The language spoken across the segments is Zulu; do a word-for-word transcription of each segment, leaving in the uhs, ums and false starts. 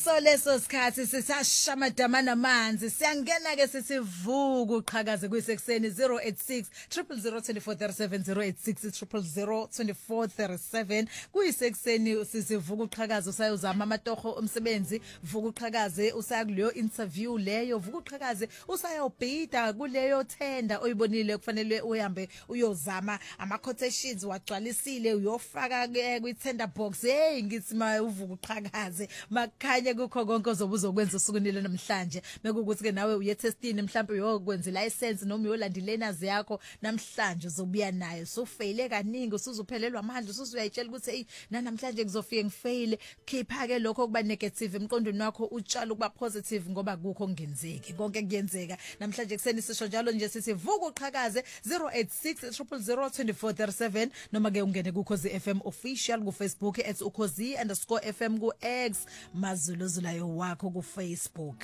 Yiso leso sikhathi sisashamadama namanzi siyangena ke sisivuka uqhakaze kuyisekuseni zero eight six zero zero zero two four three seven zero eight six zero zero zero two four three seven kuyisekuseni sisivuka uqhakaze usayozama amatoho omsebenzi vuka uqhakaze usakuleyo interview leyo vuka uqhakaze usayobhida kuleyo tender oyibonile kufanele uhambe uyozama ama quotations wagcwalisile uyofaka kwi tender box hey ngithi ma uvuka uqhakaze makhanya kukho konke ozobuzokwenza usukunile namhlanje mekukuthi ke nawe uye testini mhlawumbe uyokwenza license noma uyolanda ilearners yakho namhlanje uzobuya nayo so faile kaningi usuzuphelelwa amandla usuzuyayitshela ukuthi hey namhlanje ngizofika ngifaile khipha ke lokho kuba negative emqondweni wakho utshala ukuba positive ngoba kukho kungenzeki konke kuyenzeka namhlanje kuseni sisho njalo nje sisivuka uqhakaze zero eight six zero zero zero two four three seven noma ke ungene ku Ukhozi F M official ku Facebook at ukhozi underscore F M ku X mazuluzulayo wakho ku Facebook.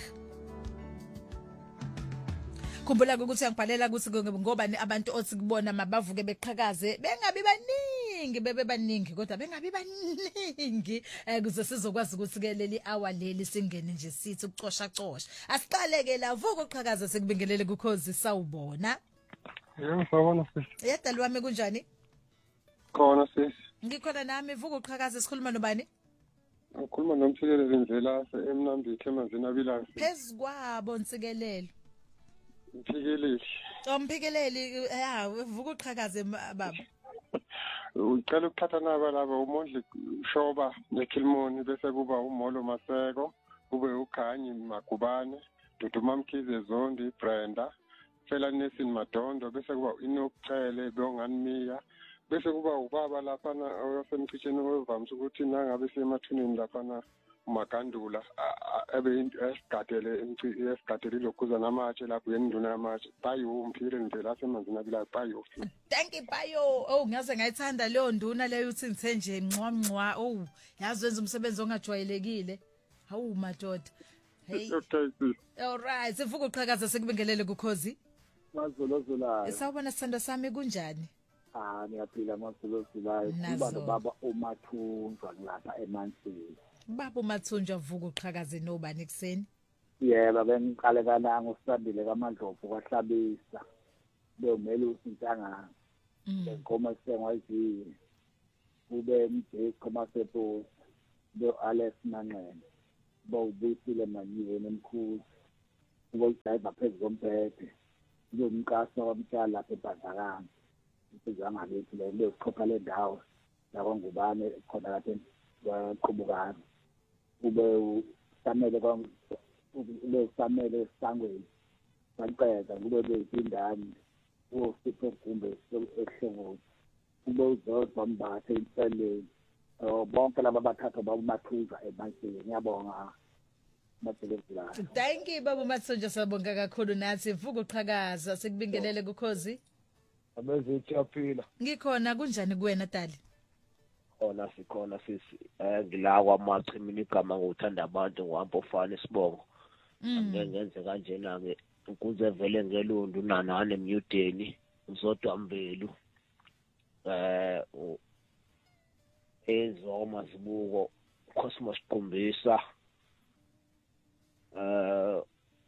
Khumbula ukuthi ngibhalela ukuthi ngoba abantu othi kubona mabavuke beqhakaze bengabi baningi bebe baningi kodwa bengabi baningi ukuze sizokwazi ukuthi ke leli hour leli singene nje sithi ukucosha cosha asiqaleke la vuka uqhakaze sekubingelele ku Ukhozi sawubona. Yebo sawubona sisi. Yedali wami kunjani? Khona sisi. Ngikhona nami vuka uqhakaze sikhuluma nobani? Ukhuluma nomtsikelelo indlela eMnambithi emanzini abilayo. Phezukwabo ntsikelelo. Mtsikeleli. Umphikeleli ya vuka uqhakaze baba. Ucela ukuthatha naba laba uMondli Shoba neKilmoni bese kuba uMolo Maseko kube uKhanyi Magubane Duduma Mkhize Zondi Brenda Fela Nesin Madondo bese kuba inokucele beyongani Miya bese kuba ubaba lapha na oyasemkhitsheni ovamisa ukuthi nangabe semathuneni lapha na uMagandula ebe esigadele esigadele lokhuza namatshe lapho yenduna yamatshe bayo umphile nje la semanzini abilayo bayo. Thank you bayo oh ngaze ngayithanda leyo nduna leyo uthi ngithe nje ncwamncwa oh yazi wenza umsebenzi ongajwayelekile hawu madoda hey okay sis all right sivuka uqhakaza sekubingelele ku Ukhozi mazolozolayo sawubona sithando sami kunjani? Ah ngiyaphila mazolozolayo kuba nobaba uMathunjwa lapha eMansini. Baba uMathunjwa vuka uqhakaze nobani kuseni? Yebo bengiqale kalanga usandile kaMandlovu kwahlabisa beyomela usintanga ngoma sengwazi ube mje khoma sepo do Alex Manqele bawubisile manyiwe nemkhuzi ngokuyiva phezulu komphethe ngomkhaso wamtshala lapha eBhazakani isizanga lethu le leziqhopha le ndawo yakongubane khona lapha kwaqhubukana ube usamele kwa ube usamele esangweni baqeda kube bezindani usipho kumbe ehlongo ube uzodwa mbathe inseleni bonke laba bathathu babumathunza eBankeni ngiyabonga mathelezilayo. Thank you baba uMathunjwa sabonga kakhulu nathi vuka uqhakaza sekubingelele ku Ukhozi. Abezichaphila. Ngikhona kunjani kuwena Dali? Khona sikhona sisi eh ngila kwamachimini igama ngokuthanda abantu ngohambo ofana isibongo. Ngenze kanjena ke ukuze vele ngelundu nanane emyudeni uzodwa mbelu eh ezoma zibuko Cosmos Qumbisa eh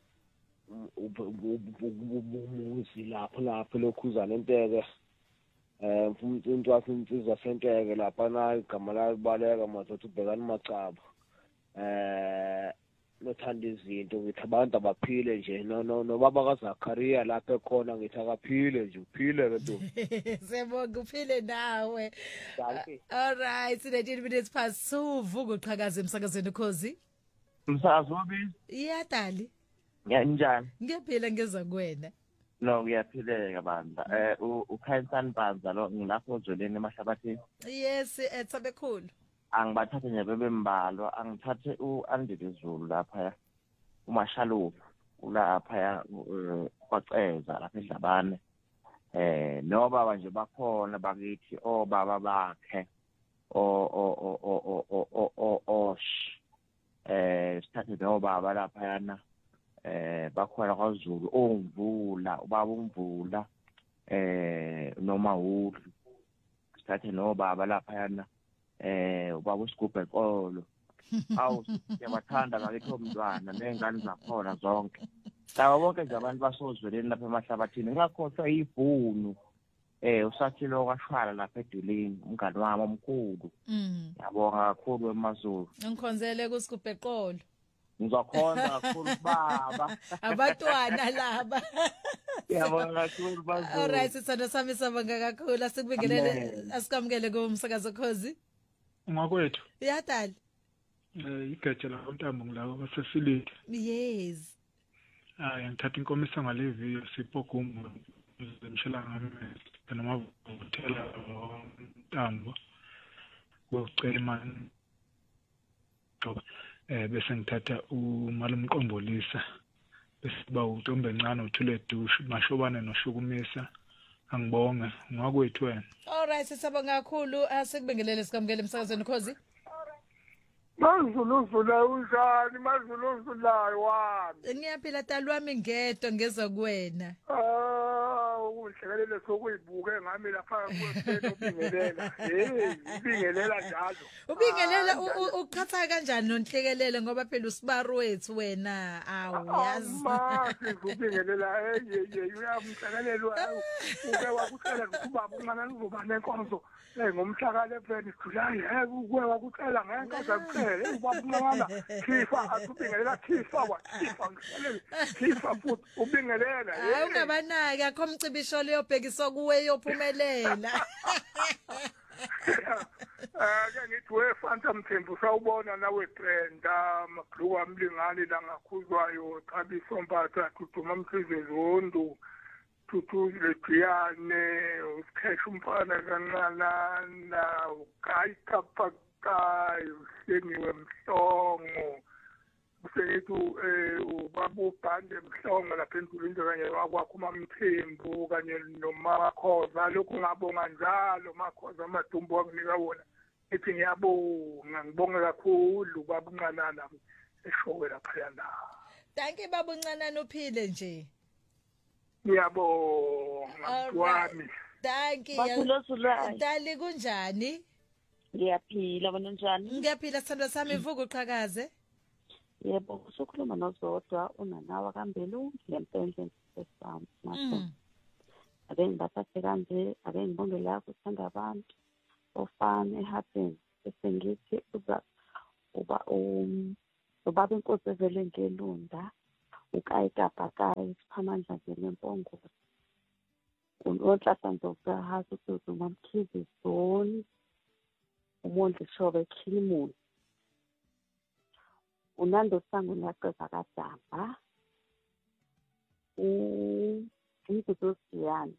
umuzi lapho lapho lokhuzana enteke eh mfumthinto wasemtsizwa senteke lapha na igama labaleka madoda ubhekana macaba eh nothanda izinto ngithi abantu abaphile nje no no no baba kaZakaria lapha ekhona ngithi akaphile nje uphile ke nto sebonga uphile nawe. Danke. All right thirteen minutes past two vuka uqhakaze emsakazweni Ukhozi. Msazo wabi? Yeah Dali. Ngiyanjani? Ngiyaphila ngeza kuwena. No ngiyaphileka bandla. Eh uKhainsan Banza lo ngilapho ozoleni emahlabathini. Yes ethabekhulu. Angibathathe nje bebembalwa angithathe uAndile Zulu lapha uMashalovu ulapha kwaceza lapha eDlabane eh no baba nje bakhona bakithi obaba bakhe o o o o o o o eh sithathe no baba lapha yana eh bakhona kwaZulu ongivula ubaba umvula eh noma uHlu sithathe no baba lapha yana eh ubaba uSigubhe Nkolo awu siyabathanda ngakho umntwana nengane zakhona zonke laba bonke nje abantu basozweleni lapha emahlabathini ngakhohlwa ibhunu eh usathilo kwashwala lapha edulini umngane wami omkhulu Mm. yabonga kakhulu eMaZulu Ngikhonzele kusigubhe qolo. ngizokhonza kakhulu baba Abantwana laba. yabonga kakhulu baZulu Alright, sithanda sami sabanga kakhulu asikubingelele asikamukele kumsakazo Khosi. Ngakwethu Yadala. eh igeje la uNtambo ngilabo basesilite. Yes. Hayi ngithatha inkomiso ngaleviyo siphogumo zemshela ngami noma hotel uNtambo. Kucela imali. Eh bese ngithatha umalumqombolisa bese ba uNtombe encane uthule dushu mashobane noshukumisa angibonge ngakwethu wena. Alright, sisabonga kakhulu asikubingelele sikamukele emsakazweni Khosi. Mazulu zula unjani mazulu zulayo wami Ngiyaphila tali wami ngedwa ngezwe kuwena. ah unhlekelele sokuyibuke ngami lapha kweselo ubingelela hey ubingelela njalo Ubingelela uqhatha kanjani nonhlekelele ngoba phela usibaro wethu wena awu yazi. mase ubingelela hey uyamhlekelela uke wakucela ngubaba uncane uzoba nenkonzo eh ngomhlakale friend July hey uke wakucela ngenkonzo kuphela ubaba uncane khifa akubingelela khifa wa khifa ngihlekelele khifa futhi ubingelela Hayi ungabanaki akho umcibisho leyobhekiswa kuwe yophumelela. Ah ke ngithi we Fanta Mthembu sawubona nawe Brenda magluku amlingani la ngakhuzwayo Xabiso Mpatha Duduma Mkhize Zondo Thuthuzile Giyane usikhesh umfana kancana na uKayika Pakayi usengiwe Mhlongo usethu eh ubabu bande Mhlongo lapha endulini kanye wakwakho uMthembu kanye noMakhoza lokhu ngabonga njalo Makhoza amadumbu akunika wona ethi ngiyabonga ngibonga kakhulu babuncanana eshowe lapha yana Danke babuncanana uphile nje. ngiyabonga wami Danke. Bakulozulayo. Dali kunjani? Ngiyaphila bona njani? Ngiyaphila sithandwa sami ivuka uqhakaze. Yebo usukhuluma nozodwa unanawa kambelu ngempendle sesami naso. Mm. Ake ngibathathe kanje ake ngibonge la kuthanda abantu ofane happen bese ngithi uba uba um ubaba inkosi evele ngelunda uKayika Pakayi siphamandla ngempongo. Unonhlasa ndoka hasu Duduma Mkhize Zondo uMondli Shobe Khimuni. Unando sangu nyaqeza kadamba u Ngikuzo Siyani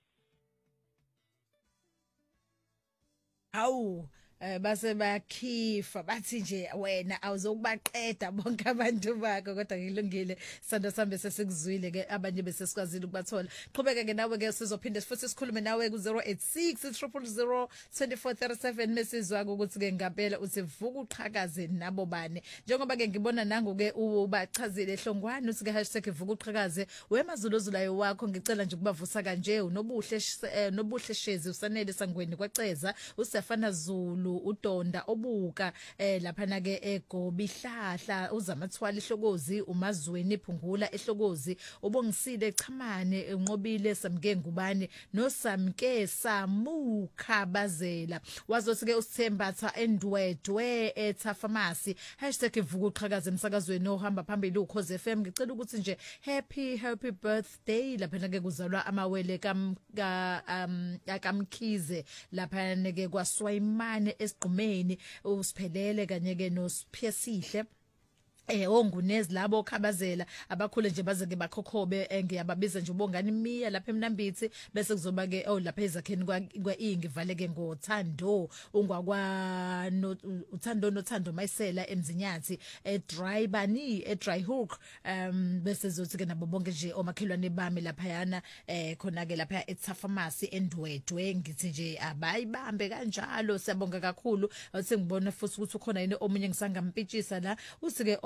Hawu eh base bakhifa bathi nje wena awuzokubaqeda bonke abantu bakho kodwa ngilungile sando sambe sesikuzwile ke abanye bese sikwazile ukubathola qhubeka ke nawe ke sizophinde futhi sikhulume nawe ku zero eight six zero zero zero two four three seven mesizwa ukuthi ke ngempela uthi vuka uqhakaze nabo bane njengoba ke ngibona nangu ke ubachazile ehlongwane uthi ke hashtag vuka uqhakaze wemazuluzulayo wakho ngicela nje ukubavusa kanje unobuhle nobuhle shezi usanele sangweni kwaceza usefana Zulu uDonda obuka eh lapha na ke eGobi Hlahla uzamathwala ihlokozi umazweni iphungula ehlokozi ubongisile echamane enqobile samke ngubane nosamke samukha bazela wazothi ke usithembatha endwedwe etha pharmacy hashtag vuka uqhakaze emsakazweni ohamba phambili uKhoze F M ngicela ukuthi nje happy happy birthday lapha na ke kuzalwa amawele kam um akamkhize lapha na ke kwaSwayimane esigqumeni usiphelele kanye ke noSiphesihle eh ongunezi labo okhabazela abakhule nje baze ke bakhokhobe ngiyababiza nje ubongani Miya lapha eMnambithi bese kuzoba ke oh lapha ezakheni kwa ingivale ke ngothando ungwakwa uthando nothando mayisela emzinyathi edry bani edry hook um bese zothi ke nabo bonke nje omakhelwane bami lapha yana eh khona ke lapha etha pharmacy endwedwe ngithi nje abayibambe kanjalo siyabonga kakhulu sengibona futhi ukuthi ukhona yini omunye ngisangampitshisa la uthi ke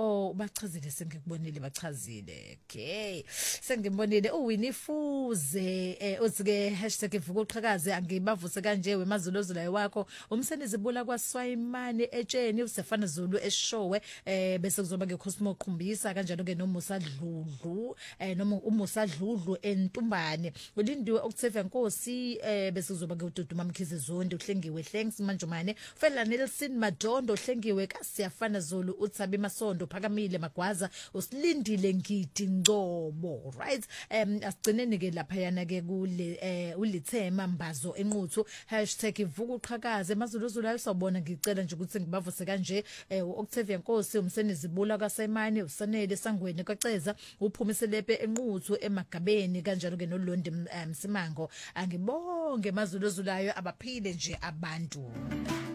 Oh bachazile sengikubonile bachazile. Okay. Sengibonile uWinifuze eh uthi ke #vuka uqhakaze angibavuse kanje wemazulozulayo wakho umsenizibula kwaSwayimani etsheni usefana Zulu eshowe eh bese kuzoba ke Cosmo Qhumbisa kanjalo ke noMusa Dludlu eh noma uMusa Dludlu entumbane ulindiwe Octavia Nkosi eh bese kuzoba ke uDuduma Mkhize Zondi uhlengiwe Thanks Manjumane Fela Nelson Madondo uhlengiwe kaSiyafana Zulu uthabi Masondo Phakamile Magwaza usilindile ngidi Ngcobo right um asigcineni ke lapha yana ke kule eh ulithema Mbazo enquthu #vuka uqhakaze emazuluzulu ayisawubona ngicela nje ukuthi ngibavuse kanje uOctavia Nkosi umsenizibula kaSayimani usanele sangweni kwaceza uphumiselepe enquthu emagabeni kanjalo ke noLondi Msimango angibonge emazuluzulayo abaphile nje abantu.